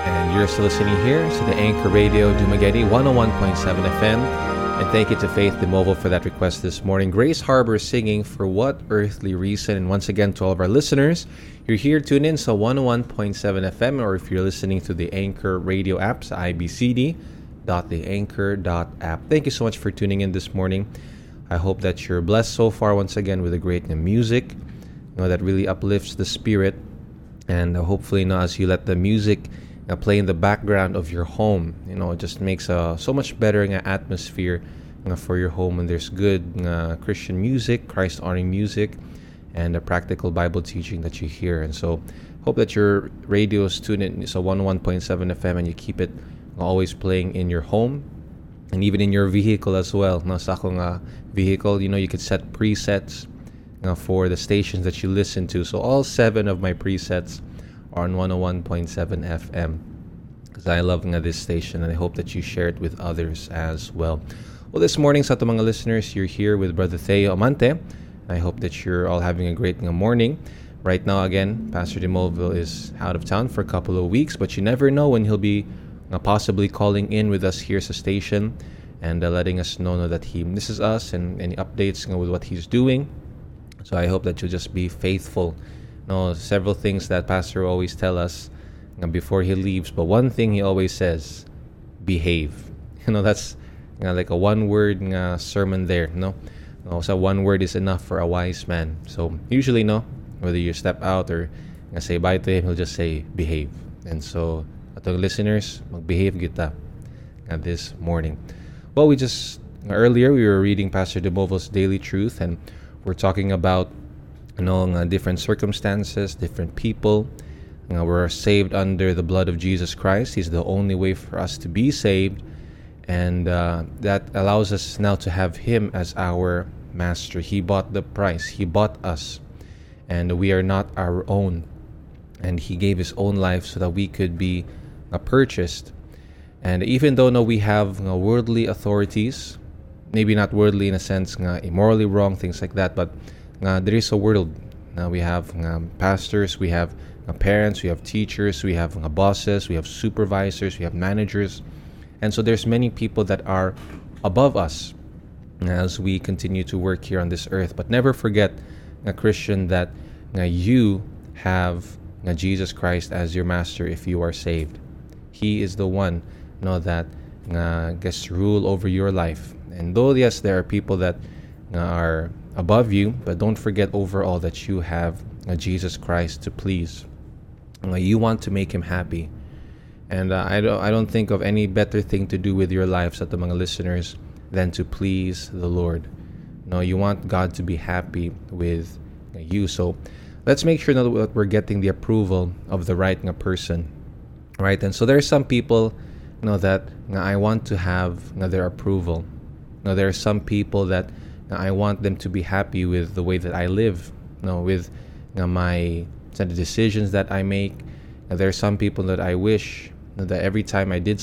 And you're still listening here to the Anchor Radio Dumaguete 101.7 FM. And thank you to Faith DeMovo for that request this morning. Grace Harbor singing For What Earthly Reason. And once again, to all of our listeners, you're here, tune in so 101.7 FM, or if you're listening to the Anchor Radio apps, ibcd.theanchor.app. Thank you so much for tuning in this morning. I hope that you're blessed so far once again with the great music, that really uplifts the spirit. And hopefully, as you let the music play in the background of your home, it just makes so much better atmosphere for your home when there's good Christian music, Christ-honoring music, and a practical Bible teaching that you hear. And so, hope that your radio is tuned in, so 101.7 FM, and you keep it always playing in your home and even in your vehicle as well. Sa akong vehicle, you could set presets for the stations that you listen to. So all 7 of my presets are on 101.7 FM because I love this station, and I hope that you share it with others as well. Well, this morning sa ato mga listeners, you're here with Brother Theo Amante. I hope that you're all having a great morning. Right now, again, Pastor DeMovo is out of town for a couple of weeks, but you never know when he'll be possibly calling in with us here at the station and letting us know that he misses us and any updates with what he's doing. So I hope that you'll just be faithful. Several things that Pastor always tell us before he leaves, but one thing he always says, behave. That's like a one-word sermon there. So one word is enough for a wise man. So usually, whether you step out or say bye to him, he'll just say, behave. And so, atong listeners, magbehave kita this morning. Well, earlier we were reading Pastor DeMovo's Daily Truth, and we're talking about different circumstances, different people. We're saved under the blood of Jesus Christ. He's the only way for us to be saved. And that allows us now to have Him as our master. He bought the price. He bought us. And we are not our own. And He gave His own life so that we could be purchased. And even though we have worldly authorities, maybe not worldly in a sense, immorally wrong, things like that, but there is a world. We have pastors, we have parents, we have teachers, we have bosses, we have supervisors, we have managers. And so there's many people that are above us as we continue to work here on this earth. But never forget, Christian, that you have Jesus Christ as your master if you are saved. He is the one that gets to rule over your life. And though, yes, there are people that are above you, but don't forget overall that you have Jesus Christ to please. You want to make Him happy. And I don't think of any better thing to do with your lives at the mga listeners than to please the Lord. You want God to be happy with you. So let's make sure that we're getting the approval of the right person. Right? And so there are some people that I want to have their approval. There are some people that I want them to be happy with the way that I live, with my decisions that I make. There are some people that I wish that every time I did